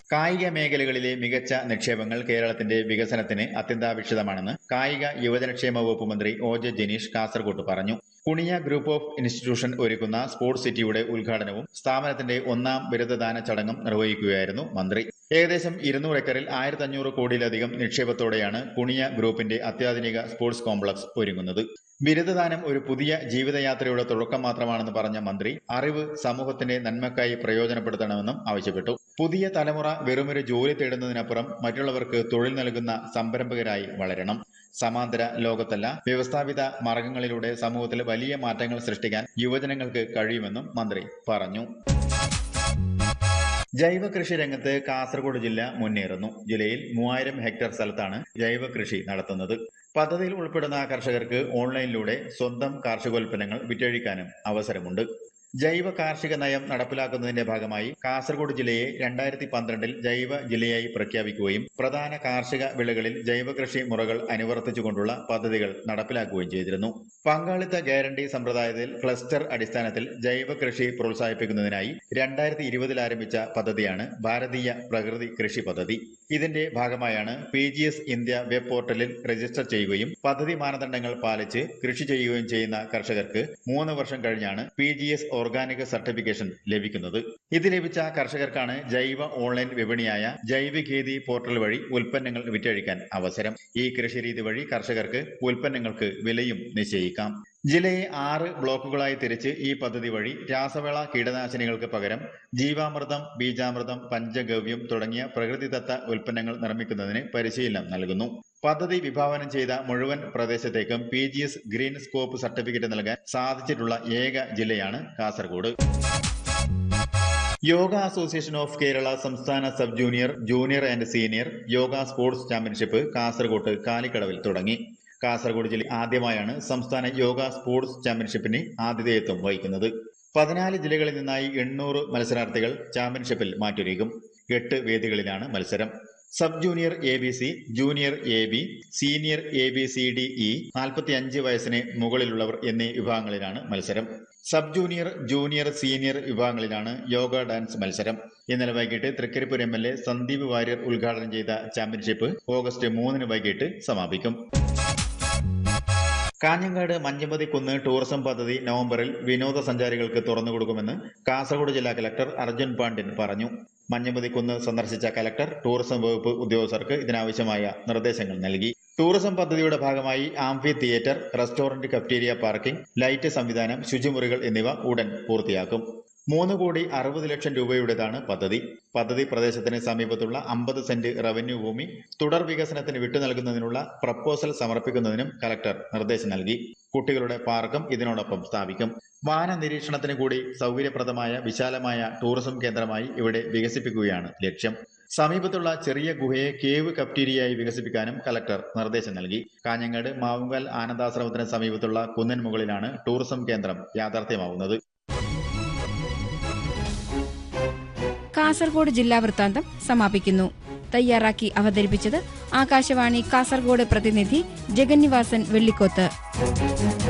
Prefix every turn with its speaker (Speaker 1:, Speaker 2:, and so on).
Speaker 1: കായിക മേഖലകളിലെ മികച്ച നിക്ഷേപങ്ങൾ കേരളത്തിന്റെ വികസനത്തിന് അത്യന്താപേക്ഷിതമാണെന്ന് കായിക യുവജനക്ഷേമ വകുപ്പ് മന്ത്രി ഒ.ജെ. ജനീഷ് കാസർകോട്ട് പറഞ്ഞു. കുണിയ ഗ്രൂപ്പ് ഓഫ് ഇൻസ്റ്റിറ്റ്യൂഷൻ ഒരുക്കുന്ന സ്പോർട്സ് സിറ്റിയുടെ ഉദ്ഘാടനവും സ്ഥാപനത്തിന്റെ ഒന്നാം ബിരുദദാന ചടങ്ങും നിർവഹിക്കുകയായിരുന്നു മന്ത്രി. ഏകദേശം 200 ഏക്കറിൽ 1500 കോടിയിലധികം നിക്ഷേപത്തോടെയാണ് കുണിയ ഗ്രൂപ്പിന്റെ അത്യാധുനിക സ്പോർട്സ് കോംപ്ലക്സ് ഒരുങ്ങുന്നത്. ബിരുദദാനം ഒരു പുതിയ ജീവിതയാത്രയുടെ തുടക്കം മാത്രമാണെന്ന് പറഞ്ഞ മന്ത്രി അറിവ് സമൂഹത്തിന്റെ നന്മക്കായി പ്രയോജനപ്പെടുത്തണമെന്നും ആവശ്യപ്പെട്ടു. പുതിയ തലമുറ വെറുമൊരു ജോലി തേടുന്നതിനപ്പുറം മറ്റുള്ളവർക്ക് തൊഴിൽ നൽകുന്ന സംരംഭകരായി വളരണം. സമാന്തര ലോകത്തല്ല, വ്യവസ്ഥാപിത മാർഗങ്ങളിലൂടെ സമൂഹത്തിൽ വലിയ മാറ്റങ്ങൾ സൃഷ്ടിക്കാൻ യുവജനങ്ങൾക്ക് കഴിയുമെന്നും മന്ത്രി പറഞ്ഞു. ജൈവ കൃഷി രംഗത്ത് കാസർഗോഡ് ജില്ല മുന്നേറുന്നു. ജില്ലയിൽ 3000 ഹെക്ടർ സ്ഥലത്താണ് ജൈവ കൃഷി നടത്തുന്നത്. പദ്ധതിയിൽ ഉൾപ്പെടുന്ന കർഷകർക്ക് ഓൺലൈനിലൂടെ സ്വന്തം കാർഷികോൽപ്പന്നങ്ങൾ വിറ്റഴിക്കാനും അവസരമുണ്ട്. ജൈവ കാർഷിക നയം നടപ്പിലാക്കുന്നതിന്റെ ഭാഗമായി കാസർഗോഡ് ജില്ലയെ 2012 ജൈവ ജില്ലയായി പ്രഖ്യാപിക്കുകയും പ്രധാന കാർഷിക വിളകളിൽ ജൈവ കൃഷി മുറകൾ അനുവർത്തിച്ചുകൊണ്ടുള്ള പദ്ധതികൾ നടപ്പിലാക്കുകയും ചെയ്തിരുന്നു. പങ്കാളിത്ത ഗ്യാരണ്ടി സമ്പ്രദായത്തിൽ ക്ലസ്റ്റർ അടിസ്ഥാനത്തിൽ ജൈവ കൃഷി പ്രോത്സാഹിപ്പിക്കുന്നതിനായി 2020 ആരംഭിച്ച പദ്ധതിയാണ് ഭാരതീയ പ്രകൃതി കൃഷി പദ്ധതി. ഇതിന്റെ ഭാഗമായാണ് PGS ഇന്ത്യ വെബ് പോർട്ടലിൽ രജിസ്റ്റർ ചെയ്യുകയും പദ്ധതി മാനദണ്ഡങ്ങൾ പാലിച്ച് കൃഷി ചെയ്യുകയും ചെയ്യുന്ന കർഷകർക്ക് 3 വർഷം കഴിഞ്ഞാണ് PGS ഓർഗാനിക് സർട്ടിഫിക്കേഷൻ ലഭിക്കുന്നത്. ഇത് ലഭിച്ച കർഷകർക്കാണ് ജൈവ ഓൺലൈൻ വിപണിയായ ജൈവികേതി പോർട്ടൽ വഴി ഉൽപ്പന്നങ്ങൾ വിറ്റഴിക്കാൻ അവസരം. ഈ കൃഷിരീതി വഴി കർഷകർക്ക് ഉൽപ്പന്നങ്ങൾക്ക് വിലയും നിശ്ചയിക്കാം. ജില്ലയെ 6 ബ്ലോക്കുകളായി തിരിച്ച് ഈ പദ്ധതി വഴി രാസവള കീടനാശിനികൾക്ക് പകരം ജീവാമൃതം, ബീജാമൃതം, പഞ്ചഗവ്യം തുടങ്ങിയ പ്രകൃതിദത്ത ഉൽപ്പന്നങ്ങൾ നിർമ്മിക്കുന്നതിന് പരിശീലനം നൽകുന്നു. പദ്ധതി വിഭാവനം ചെയ്ത മുഴുവൻ പ്രദേശത്തേക്കും PGS ഗ്രീൻ സ്കോപ്പ് സർട്ടിഫിക്കറ്റ് നൽകാൻ സാധിച്ചിട്ടുള്ള ഏക ജില്ലയാണ് കാസർഗോഡ്. യോഗ അസോസിയേഷൻ ഓഫ് കേരള സംസ്ഥാന sub junior, junior and senior yoga sports championship Kasaragod കാലിക്കടവിൽ തുടങ്ങി. കാസർഗോഡ് ജില്ല ആദ്യമായാണ് സംസ്ഥാന യോഗ സ്പോർട്സ് ചാമ്പ്യൻഷിപ്പിന് ആതിഥേയത്വം വഹിക്കുന്നത്. 14 ജില്ലകളിൽ നിന്നായി 800 മത്സരാർത്ഥികൾ ചാമ്പ്യൻഷിപ്പിൽ മാറ്റുരയ്ക്കും. 8 വേദികളിലാണ് മത്സരം. Sub junior ABC, junior AB, senior ABCDE, 45 വയസ്സിന് മുകളിലുള്ളവർ എന്നീ വിഭാഗങ്ങളിലാണ് മത്സരം. Sub junior, junior, senior വിഭാഗങ്ങളിലാണ് yoga dance മത്സരം. ഇന്നലെ വൈകിട്ട് തൃക്കരിപ്പൂർ MLA സന്ദീപ് വാര്യർ ഉദ്ഘാടനം ചെയ്ത ചാമ്പ്യൻഷിപ്പ് ഓഗസ്റ്റ് 3 വൈകിട്ട് സമാപിക്കും. കാഞ്ഞങ്ങാട് മഞ്ഞമ്പതി കുന്ന് ടൂറിസം പദ്ധതി നവംബറിൽ വിനോദസഞ്ചാരികൾക്ക് തുറന്നുകൊടുക്കുമെന്ന് കാസർഗോഡ് ജില്ലാ കലക്ടർ അർജുൻ പാണ്ഡ്യൻ പറഞ്ഞു. മഞ്ഞമ്പതി കുന്ന് സന്ദർശിച്ച കലക്ടർ ടൂറിസം വകുപ്പ് ഉദ്യോഗസ്ഥർക്ക് ഇതിനാവശ്യമായ നിർദ്ദേശങ്ങൾ നൽകി. ടൂറിസം പദ്ധതിയുടെ ഭാഗമായി amphi theatre, restaurant, cafeteria, parking, light സംവിധാനം, ശുചിമുറികൾ എന്നിവ ഉടൻ പൂർത്തിയാക്കും. 3,60,00,000 രൂപയുടേതാണ് പദ്ധതി. പദ്ധതി പ്രദേശത്തിന് സമീപത്തുള്ള 50 സെന്റ് റവന്യൂ ഭൂമി തുടർ വികസനത്തിന് വിട്ടു നൽകുന്നതിനുള്ള പ്രപ്പോസൽ സമർപ്പിക്കുന്നതിനും കലക്ടർ നിർദ്ദേശം നൽകി. കുട്ടികളുടെ പാർക്കും ഇതിനോടൊപ്പം സ്ഥാപിക്കും. വാഹന നിരീക്ഷണത്തിന് കൂടി സൗകര്യപ്രദമായ വിശാലമായ ടൂറിസം കേന്ദ്രമായി ഇവിടെ വികസിപ്പിക്കുകയാണ് ലക്ഷ്യം. സമീപത്തുള്ള ചെറിയ ഗുഹയെ കേവ് കഫ്റ്റീരിയയായി വികസിപ്പിക്കാനും കലക്ടർ നിർദ്ദേശം നൽകി. കാഞ്ഞങ്ങാട് മാവുങ്കൽ ആനന്ദാശ്രമത്തിന് സമീപത്തുള്ള കുന്നിൻ മുകളിലാണ് ടൂറിസം കേന്ദ്രം യാഥാർത്ഥ്യമാവുന്നത്.
Speaker 2: കാസർഗോഡ് ജില്ലാ വൃത്താന്തം സമാപിക്കുന്നു. തയ്യാറാക്കി അവതരിപ്പിച്ചത് ആകാശവാണി കാസർഗോഡ് പ്രതിനിധി ജഗന്നിവാസൻ വെള്ളിക്കോത്ത്.